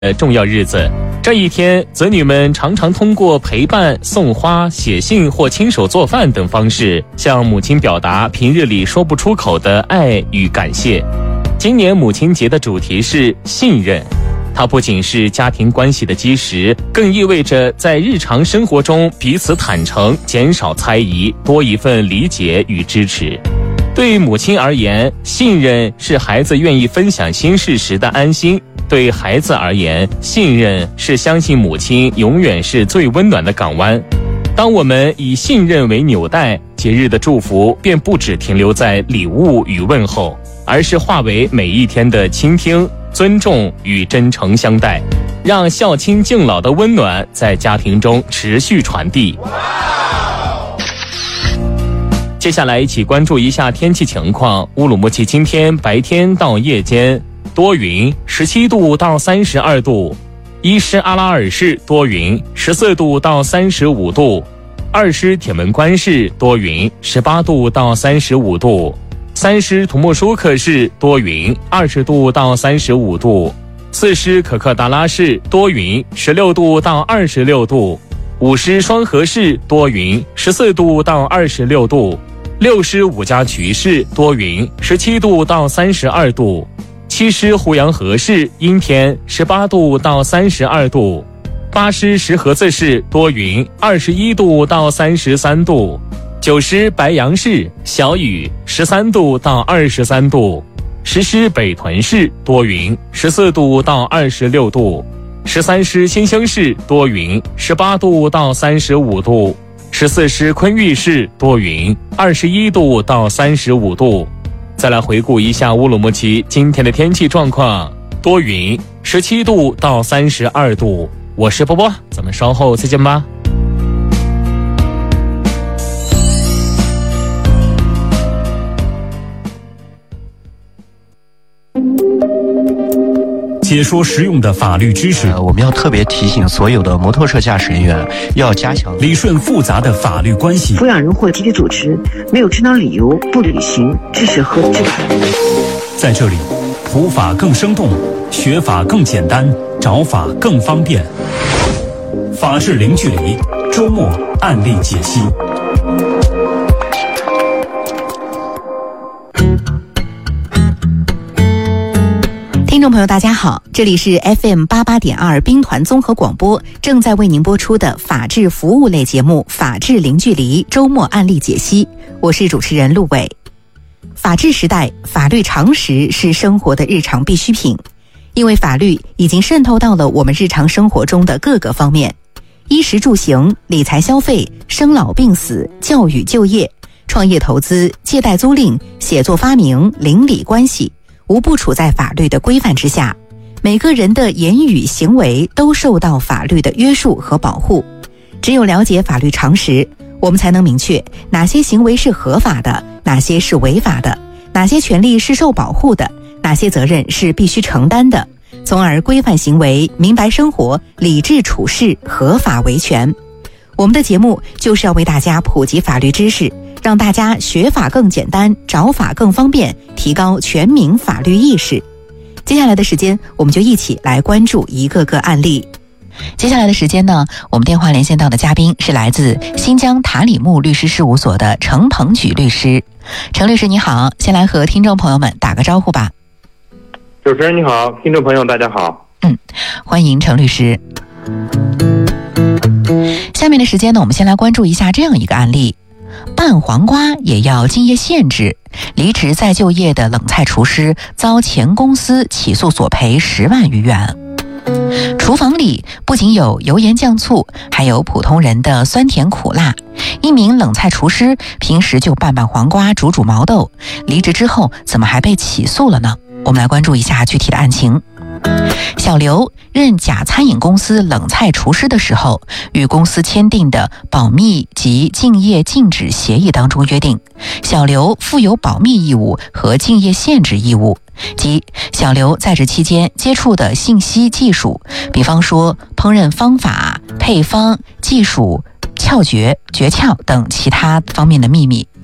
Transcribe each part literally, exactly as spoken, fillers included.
呃重要日子。这一天，子女们常常通过陪伴、送花、写信或亲手做饭等方式，向母亲表达平日里说不出口的爱与感谢。今年母亲节的主题是信任，它不仅是家庭关系的基石，更意味着在日常生活中彼此坦诚，减少猜疑，多一份理解与支持。对母亲而言，信任是孩子愿意分享心事时的安心；对孩子而言，信任是相信母亲永远是最温暖的港湾。当我们以信任为纽带，节日的祝福便不只停留在礼物与问候，而是化为每一天的倾听、尊重与真诚相待，让孝亲敬老的温暖在家庭中持续传递。接下来一起关注一下天气情况。乌鲁木齐今天白天到夜间多云，十七度到三十二度；伊施阿拉尔市多云，十四度到三十五度；二师铁门关市多云，十八度到三十五度；三师图木舒克市多云，二十度到三十五度；四师可克达拉市多云，十六度到二十六度；五师双河市多云，十四度到二十六度；六师五家渠市多云，十七度到三十二度；七师胡杨河市阴天，十八度到三十二度；八师石河子市多云，二十一度到三十三度；九师白杨市小雨，十三度到二十三度；十师北屯市多云，十四度到二十六度；十三师新兴市多云，十八度到三十五度；十四师昆玉市多云，二十一度到三十五度。再来回顾一下乌鲁木齐今天的天气状况，多云，十七度到三十二度。我是波波，咱们稍后再见吧。 解说实用的法律知识、 呃、我们要特别提醒所有的摩托车驾驶人员要加强理顺复杂的法律关系。 抚养人或集体主持没有正当理由不履行知识和职责。 在这里，普法更生动，学法更简单，找法更方便。法治零距离，周末案例解析。 听众朋友大家好，这里是 F M 八八点二兵团综合广播，正在为您播出的法治服务类节目《法治零距离》周末案例解析，我是主持人陆伟。法治时代，法律常识是生活的日常必需品，因为法律已经渗透到了我们日常生活中的各个方面，衣食住行、理财消费、生老病死、教育就业、创业投资、借贷租赁、写作发明、邻里关系，无不处在法律的规范之下，每个人的言语行为都受到法律的约束和保护。只有了解法律常识，我们才能明确哪些行为是合法的，哪些是违法的，哪些权利是受保护的，哪些责任是必须承担的，从而规范行为，明白生活，理智处事，合法维权。我们的节目就是要为大家普及法律知识，让大家学法更简单，找法更方便，提高全民法律意识。接下来的时间，我们就一起来关注一个个案例。接下来的时间呢，我们电话连线到的嘉宾是来自新疆塔里木律师事务所的程鹏举律师。程律师你好，先来和听众朋友们打个招呼吧。 主持人你好，听众朋友大家好。 嗯，欢迎程律师。下面的时间呢，我们先来关注一下这样一个案例。拌黄瓜也要竞业限制，离职再就业的冷菜厨师遭前公司起诉索赔十万余元。厨房里不仅有油盐酱醋，还有普通人的酸甜苦辣。一名冷菜厨师平时就拌拌黄瓜，煮煮毛豆，离职之后怎么还被起诉了呢？我们来关注一下具体的案情。小刘任甲餐饮公司冷菜厨师的时候，与公司签订的保密及竞业禁止协议当中约定，小刘负有保密义务和竞业限制义务，即小刘在职期间接触的信息技术，比方说烹饪方法、配方、技术、窍诀、诀窍等其他方面的秘密，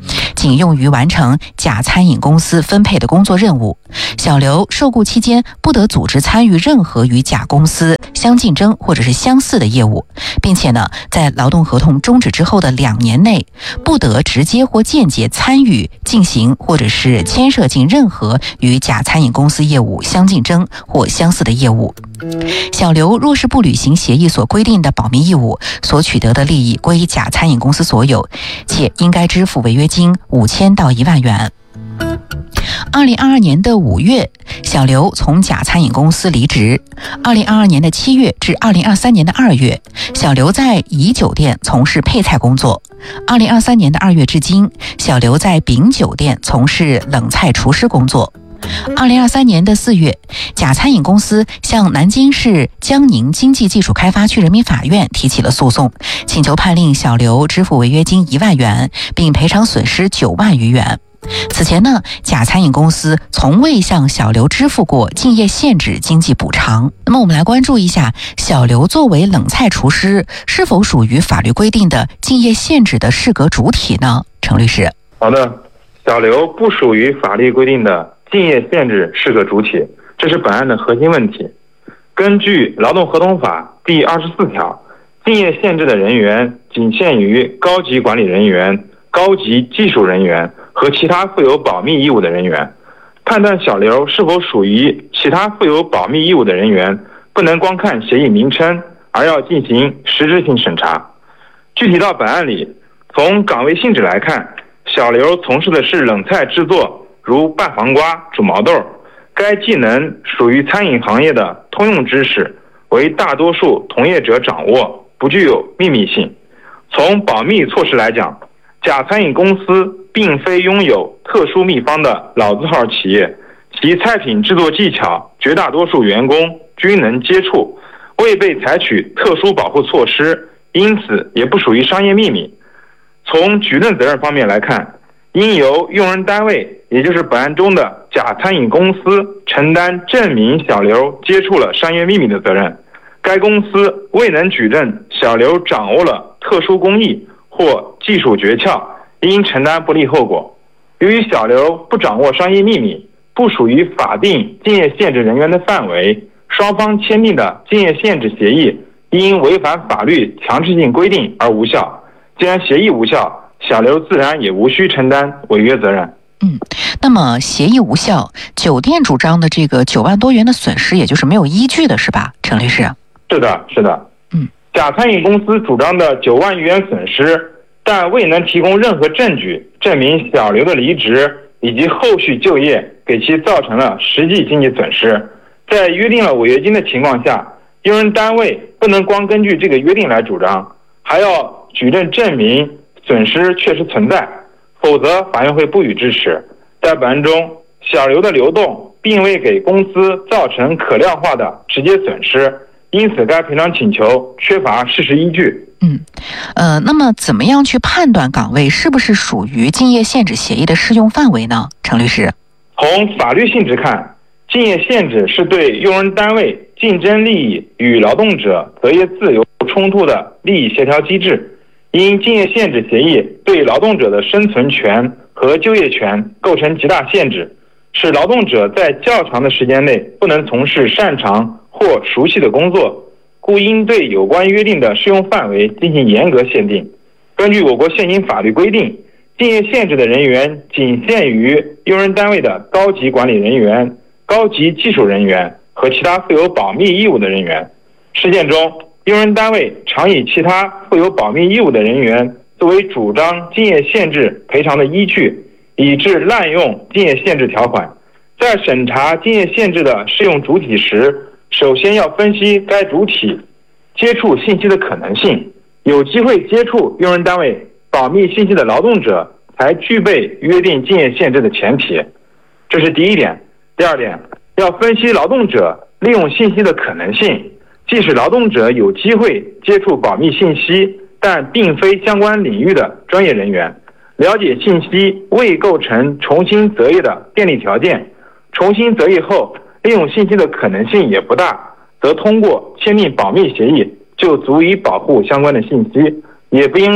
仅用于完成甲餐饮公司分配的工作任务。小刘受雇期间不得组织参与任何与甲公司相竞争或者是相似的业务，并且呢，在劳动合同终止之后的两年内，不得直接或间接参与进行或者是牵涉进任何与甲餐饮公司业务相竞争或相似的业务。小刘若是不履行协议所规定的保密义务，所取得的利益归甲餐饮公司所有，且应该支付违约金五千到一万元。二零二二年的五月，小刘从甲餐饮公司离职。二零二二年的七月至二零二三年的二月，小刘在乙酒店从事配菜工作。二零二三年的二月至今，小刘在丙酒店从事冷菜厨师工作。二零二三年的四月，甲餐饮公司向南京市江宁经济技术开发区人民法院提起了诉讼，请求判令小刘支付违约金一万元，并赔偿损失九万余元。此前呢，甲餐饮公司从未向小刘支付过竞业限制经济补偿。那么我们来关注一下，小刘作为冷菜厨师，是否属于法律规定的竞业限制的适格主体呢？程律师。 好的，小刘不属于法律规定的竞业限制适格主体，这是本案的核心问题。根据劳动合同法第二十四条，竞业限制的人员仅限于高级管理人员、高级技术人员和其他负有保密义务的人员。判断小刘是否属于其他负有保密义务的人员，不能光看协议名称，而要进行实质性审查。具体到本案里，从岗位性质来看，小刘从事的是冷菜制作，如拌黄瓜、煮毛豆，该技能属于餐饮行业的通用知识，为大多数同业者掌握，不具有秘密性。从保密措施来讲，甲餐饮公司并非拥有特殊秘方的老字号企业，其菜品制作技巧绝大多数员工均能接触，未被采取特殊保护措施，因此也不属于商业秘密。从举证责任方面来看，应由用人单位，也就是本案中的甲餐饮公司承担证明小刘接触了商业秘密的责任。该公司未能举证小刘掌握了特殊工艺或技术诀窍，应承担不利后果。由于小刘不掌握商业秘密，不属于法定竞业限制人员的范围，双方签订的竞业限制协议因违反法律强制性规定而无效。既然协议无效，小刘自然也无需承担违约责任。 嗯，那么协议无效，酒店主张的这个九万多元的损失，也就是没有依据的，是吧，程律师？ 是的，是的。 嗯， 甲餐饮公司主张的九万余元损失，但未能提供任何证据证明小刘的离职以及后续就业给其造成了实际经济损失。在约定了违约金的情况下，用人单位不能光根据这个约定来主张，还要举证证明损失确实存在，否则法院会不予支持。在本案中，小刘的流动并未给公司造成可量化的直接损失，因此该赔偿请求缺乏事实依据。 嗯，呃，那么怎么样去判断岗位是不是属于竞业限制协议的适用范围呢？程律师。 从法律性质看，竞业限制是对用人单位竞争利益与劳动者择业自由冲突的利益协调机制，因竞业限制协议对劳动者的生存权和就业权构成极大限制，使劳动者在较长的时间内不能从事擅长或熟悉的工作，故应对有关约定的适用范围进行严格限定。根据我国现行法律规定，竞业限制的人员仅限于用人单位的高级管理人员、高级技术人员和其他负有保密义务的人员。实践中，用人单位常以其他负有保密义务的人员作为主张竞业限制赔偿的依据，以致滥用竞业限制条款。在审查竞业限制的适用主体时，首先要分析该主体接触信息的可能性，有机会接触用人单位保密信息的劳动者才具备约定竞业限制的前提，这是第一点。第二点，要分析劳动者利用信息的可能性，即使劳动者有机会接触保密信息，但并非相关领域的专业人员，了解信息未构成重新择业的便利条件，重新择业后利用信息的可能性也不大，则通过签订保密协议就足以保护相关的信息，也不应该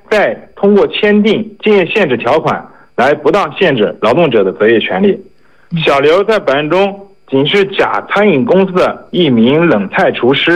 再通过签订竞业限制条款来不当限制劳动者的择业权利。小刘在本案中仅是甲餐饮公司的一名冷菜厨师。